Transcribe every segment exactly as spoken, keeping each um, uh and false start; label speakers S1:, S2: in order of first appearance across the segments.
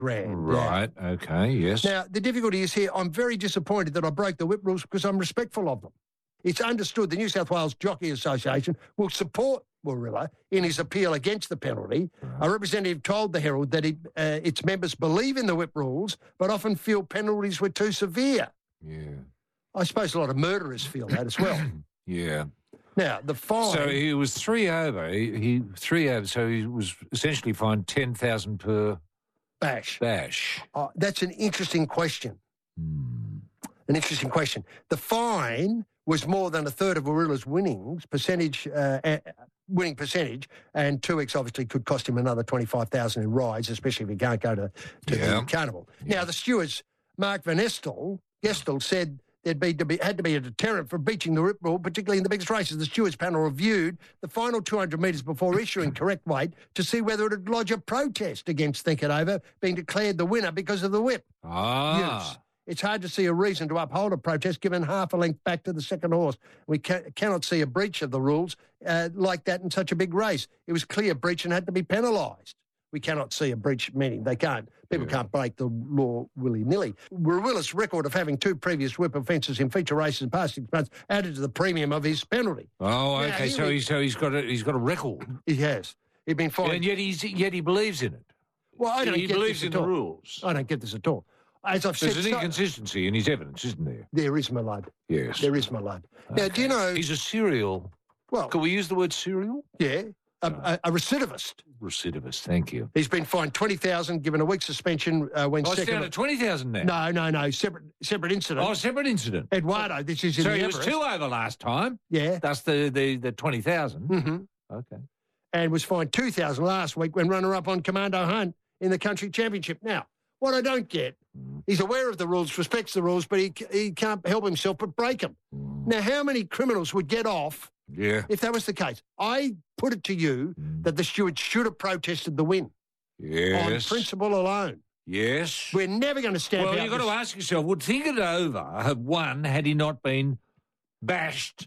S1: grand.
S2: Right,
S1: yeah.
S2: okay, yes.
S1: Now, the difficulty is here, I'm very disappointed that I broke the whip rules because I'm respectful of them. It's understood the New South Wales Jockey Association will support Warilla in his appeal against the penalty. Right. A representative told the Herald that it, uh, its members believe in the whip rules but often feel penalties were too severe.
S2: Yeah.
S1: I suppose a lot of murderers feel that as well.
S2: Yeah.
S1: Now, the fine...
S2: So he was three over. He, he three over, so he was essentially fined ten thousand per...
S1: Bash.
S2: Bash.
S1: Uh, that's an interesting question.
S2: Hmm.
S1: An interesting question. The fine was more than a third of Warilla's winnings, percentage, uh, uh, winning percentage, and two X obviously could cost him another twenty-five thousand dollars in rides, especially if he can't go to, to
S2: yeah.
S1: the carnival.
S2: Yeah.
S1: Now, the stewards, Mark Van Estel, Gestel said there'd be, to be had to be a deterrent for breaching the whip rule, particularly in the biggest races. The stewards panel reviewed the final two hundred metres before issuing correct weight to see whether it would lodge a protest against Think It Over being declared the winner because of the whip
S2: Ah.
S1: use. It's hard to see a reason to uphold a protest given half a length back to the second horse. We ca- cannot see a breach of the rules uh, like that in such a big race. It was clear breach and had to be penalised. We cannot see a breach, meaning they can't. People yeah. can't break the law willy-nilly. Warilla's record of having two previous whip offences in feature races in past six months added to the premium of his penalty.
S2: Oh,
S1: now,
S2: okay. So,
S1: he,
S2: he, so he's got a he's got a record.
S1: He has. He's been fined.
S2: And yet he's yet he believes in it.
S1: Well, I don't
S2: he
S1: get
S2: believes
S1: this
S2: in
S1: at
S2: the
S1: all.
S2: rules.
S1: I don't get this at all. As I've
S2: There's
S1: said,
S2: an
S1: so,
S2: inconsistency in his evidence, isn't there?
S1: there is, my lad.
S2: Yes.
S1: There is, my lad.
S2: Okay.
S1: Now, do you know...
S2: He's a serial...
S1: Well...
S2: Can we use the word serial?
S1: Yeah. A, a, a recidivist.
S2: Recidivist, thank you.
S1: He's been fined twenty thousand dollars, given a week's suspension uh, when
S2: oh,
S1: second...
S2: it's down to twenty thousand dollars now?
S1: No, no, no. Separate separate incident.
S2: Oh, separate incident.
S1: Eduardo, this is in
S2: so
S1: the
S2: he
S1: Everest.
S2: was two over last time.
S1: Yeah.
S2: That's the, the, the twenty thousand.
S1: Mm-hmm.
S2: Okay.
S1: And was fined two thousand dollars last week when runner-up on Commando Hunt in the country championship. Now, what I don't get, mm. he's aware of the rules, respects the rules, but he he can't help himself but break them. Mm. Now, how many criminals would get off
S2: yeah.
S1: if that was the case? I put it to you mm. that the steward should have protested the win.
S2: Yes.
S1: On principle alone.
S2: Yes.
S1: We're never going to stand
S2: Well,
S1: out
S2: you've got
S1: this...
S2: to ask yourself, would Think It Over have won had he not been bashed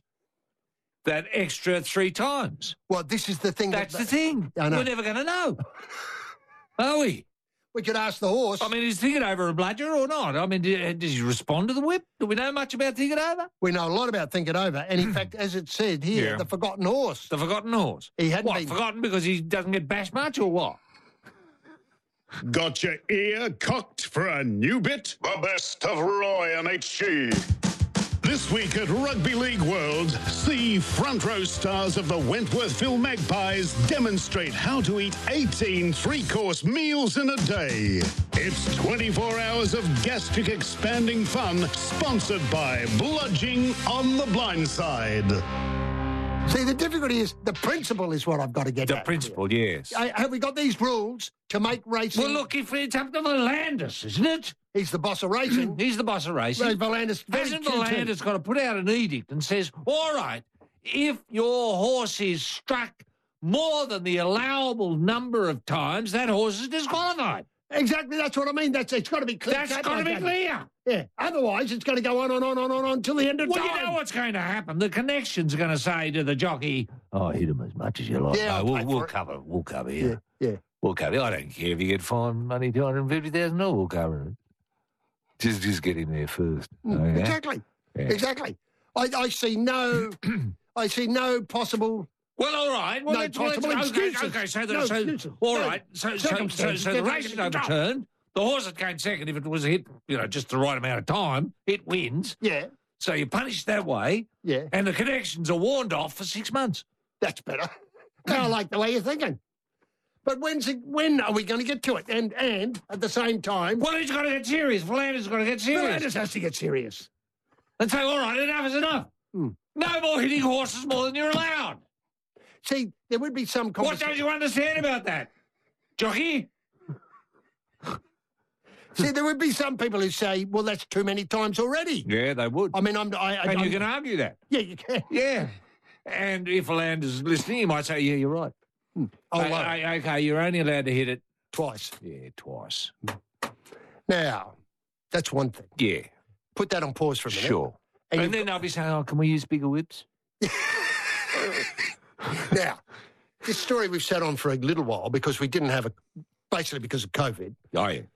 S2: that extra three times?
S1: Well, this is the thing.
S2: That's
S1: that,
S2: the thing.
S1: I know.
S2: We're never going to know. Are we?
S1: We could ask the horse.
S2: I mean, is Think It Over a bludger or not? I mean, did, did he respond to the whip? Do we know much about Think It Over?
S1: We know a lot about Think It Over. And in fact, as it said here,
S2: yeah.
S1: the forgotten horse.
S2: The forgotten horse?
S1: He hadn't
S2: what,
S1: been...
S2: forgotten because he doesn't get bashed much or what?
S3: Got your ear cocked for a new bit?
S4: The best of Roy and H G.
S3: This week at Rugby League World, see front row stars of the Wentworthville Magpies demonstrate how to eat eighteen three-course meals in a day. It's twenty-four hours of gastric expanding fun, sponsored by Bludging on the Blind Side.
S1: See, the difficulty is the principle is what I've got to get
S2: The
S1: at.
S2: principle, yes.
S1: I, have we got these rules to make racing...
S2: Well, look, if it's up to Volandis, isn't it?
S1: He's the boss of racing.
S2: He's the boss of racing.
S1: Well, Volandis...
S2: Hasn't Volandis got to put out an edict and says, all right, if your horse is struck more than the allowable number of times, that horse is disqualified.
S1: Exactly, that's what I mean. That's It's got to be clear.
S2: That's got to be clear.
S1: Yeah, otherwise it's going to go on and on and on until the end of
S2: well,
S1: time.
S2: Well, you know what's going to happen. The connection's going to say to the jockey, oh, hit him as much as you like.
S1: Yeah,
S2: no, we'll, we'll
S1: it.
S2: cover We'll cover you.
S1: Yeah, yeah.
S2: We'll cover you. I don't care if you get fined money two hundred fifty thousand dollars, we'll cover it. Just, just get him there first.
S1: Mm,
S2: okay?
S1: Exactly,
S2: yeah.
S1: exactly. I, I see no... I see no possible...
S2: Well, all right. Well,
S1: no
S2: let's,
S1: possible
S2: let's, okay,
S1: excuses.
S2: okay, so, the,
S1: no
S2: so
S1: excuses.
S2: all
S1: no
S2: right. So, so, so, so the race is overturned. The horse that came second, if it was hit, you know, just the right amount of time, it wins.
S1: Yeah.
S2: So you punish that way.
S1: Yeah.
S2: And the connections are warned off for six months.
S1: That's better. I like the way you're thinking. But when's it, when are we going to get to it? And and at the same time...
S2: Well, he's got to get serious. Volandis got to get serious.
S1: Volandis has to get serious.
S2: And say, all right, enough is enough.
S1: Hmm.
S2: No more hitting horses more than you're allowed.
S1: See, there would be some...
S2: What don't you understand about that, jockey?
S1: See, there would be some people who say, well, that's too many times already.
S2: Yeah, they would.
S1: I mean, I'm... I, I,
S2: and
S1: I'm,
S2: you can argue that.
S1: Yeah, you can.
S2: Yeah. And if Volandis is listening, he might say, yeah, you're right.
S1: Hmm. Oh,
S2: I, I, okay, you're only allowed to hit it...
S1: Twice.
S2: Yeah, twice.
S1: Now, that's one thing.
S2: Yeah.
S1: Put that on pause for a minute.
S2: Sure.
S1: And,
S2: and then I'll be saying, oh, can we use bigger whips?
S1: Now, this story we've sat on for a little while because we didn't have a... Basically because of COVID.
S2: Oh, yeah.